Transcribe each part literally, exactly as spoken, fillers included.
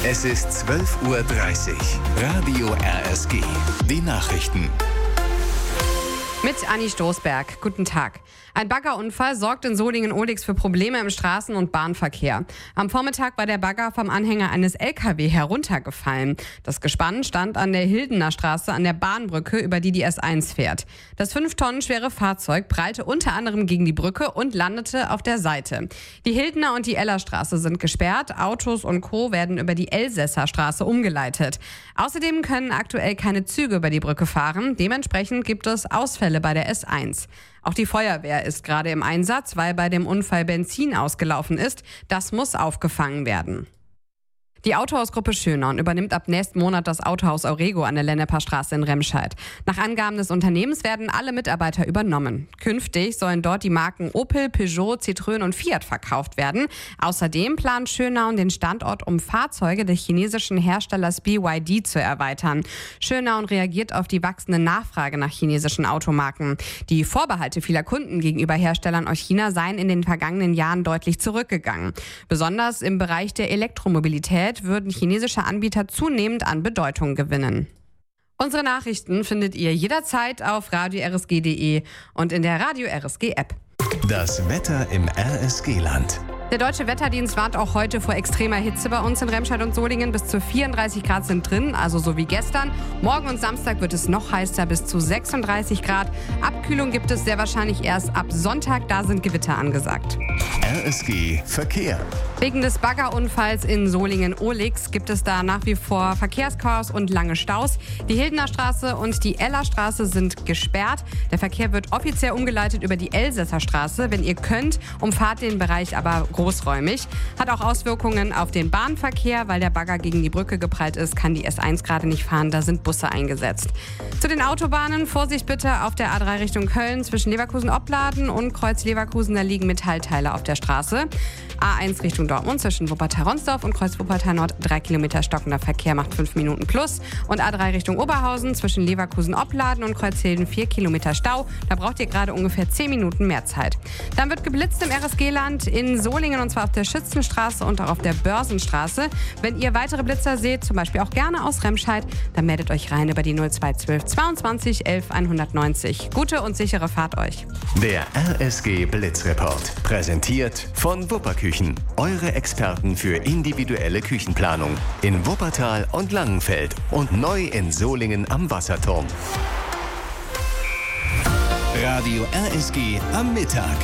Es ist zwölf Uhr dreißig. Radio R S G. Die Nachrichten. Mit Anni Stoßberg. Guten Tag. Ein Baggerunfall sorgt in Solingen-Ohlix für Probleme im Straßen- und Bahnverkehr. Am Vormittag war der Bagger vom Anhänger eines L K W heruntergefallen. Das Gespann stand an der Hildener Straße an der Bahnbrücke, über die die S eins fährt. Das fünf Tonnen schwere Fahrzeug prallte unter anderem gegen die Brücke und landete auf der Seite. Die Hildener und die Eller Straße sind gesperrt. Autos und Co. werden über die Elsässer Straße umgeleitet. Außerdem können aktuell keine Züge über die Brücke fahren. Dementsprechend gibt es Ausfälle bei der S eins. Auch die Feuerwehr ist gerade im Einsatz, weil bei dem Unfall Benzin ausgelaufen ist. Das muss aufgefangen werden. Die Autohausgruppe Schönau übernimmt ab nächsten Monat das Autohaus Aurego an der Lenneper Straße in Remscheid. Nach Angaben des Unternehmens werden alle Mitarbeiter übernommen. Künftig sollen dort die Marken Opel, Peugeot, Citroën und Fiat verkauft werden. Außerdem plant Schönau den Standort, um Fahrzeuge des chinesischen Herstellers B Y D zu erweitern. Schönau reagiert auf die wachsende Nachfrage nach chinesischen Automarken. Die Vorbehalte vieler Kunden gegenüber Herstellern aus China seien in den vergangenen Jahren deutlich zurückgegangen. Besonders im Bereich der Elektromobilität würden chinesische Anbieter zunehmend an Bedeutung gewinnen. Unsere Nachrichten findet ihr jederzeit auf radio r s g punkt d e und in der Radio R S G App. Das Wetter im R S G-Land. Der Deutsche Wetterdienst warnt auch heute vor extremer Hitze bei uns in Remscheid und Solingen. Bis zu vierunddreißig Grad sind drin, also so wie gestern. Morgen und Samstag wird es noch heißer, bis zu sechsunddreißig Grad. Abkühlung gibt es sehr wahrscheinlich erst ab Sonntag, da sind Gewitter angesagt. R S G Verkehr. Wegen des Baggerunfalls in Solingen-Ohlix gibt es da nach wie vor Verkehrschaos und lange Staus. Die Hildener Straße und die Eller Straße sind gesperrt. Der Verkehr wird offiziell umgeleitet über die Elsässer Straße. Wenn ihr könnt, umfahrt den Bereich aber großräumig. Hat auch Auswirkungen auf den Bahnverkehr, weil der Bagger gegen die Brücke geprallt ist, kann die S eins gerade nicht fahren, da sind Busse eingesetzt. Zu den Autobahnen, Vorsicht bitte auf der A drei Richtung Köln zwischen Leverkusen-Opladen und Kreuz-Leverkusen, da liegen Metallteile auf der Straße. A eins Richtung Dortmund zwischen Wuppertal-Ronsdorf und Kreuz-Wuppertal-Nord, drei Kilometer stockender Verkehr macht fünf Minuten plus. Und A drei Richtung Oberhausen zwischen Leverkusen-Opladen und Kreuzhilden vier Kilometer Stau, da braucht ihr gerade ungefähr zehn Minuten mehr Zeit. Dann wird geblitzt im R S G-Land in Solingen, und zwar auf der Schützenstraße und auch auf der Börsenstraße. Wenn ihr weitere Blitzer seht, zum Beispiel auch gerne aus Remscheid, dann meldet euch rein über die null zwei zwölf zweiundzwanzig elf hundertneunzig. Gute und sichere Fahrt euch. Der R S G Blitzreport. Präsentiert von Wupperküchen. Eure Experten für individuelle Küchenplanung. In Wuppertal und Langenfeld und neu in Solingen am Wasserturm. Radio R S G am Mittag.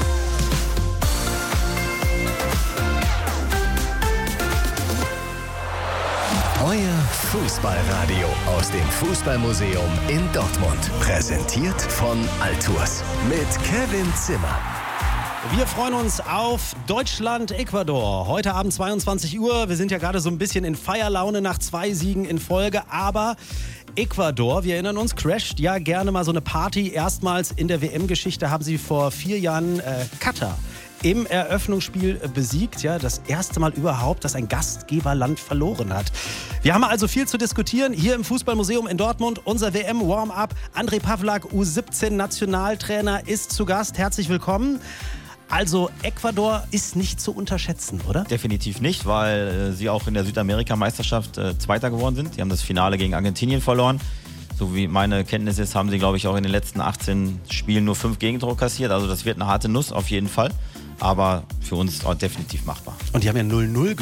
Euer Fußballradio aus dem Fußballmuseum in Dortmund. Präsentiert von Altours mit Kevin Zimmer. Wir freuen uns auf Deutschland-Ecuador. Heute Abend zweiundzwanzig Uhr. Wir sind ja gerade so ein bisschen in Feierlaune nach zwei Siegen in Folge. Aber Ecuador, wir erinnern uns, crasht ja gerne mal so eine Party. Erstmals in der W M-Geschichte haben sie vor vier Jahren äh, Katar im Eröffnungsspiel besiegt. Ja, das erste Mal überhaupt, dass ein Gastgeberland verloren hat. Wir haben also viel zu diskutieren hier im Fußballmuseum in Dortmund. Unser W M-Warm-Up. André Pavlak, U siebzehn Nationaltrainer, ist zu Gast. Herzlich willkommen. Also Ecuador ist nicht zu unterschätzen, oder? Definitiv nicht, weil äh, sie auch in der Südamerika-Meisterschaft äh, Zweiter geworden sind. Die haben das Finale gegen Argentinien verloren. So wie meine Kenntnis ist, haben sie, glaube ich, auch in den letzten achtzehn Spielen nur fünf Gegentore kassiert. Also das wird eine harte Nuss auf jeden Fall. Aber für uns auch definitiv machbar. Und die haben ja null null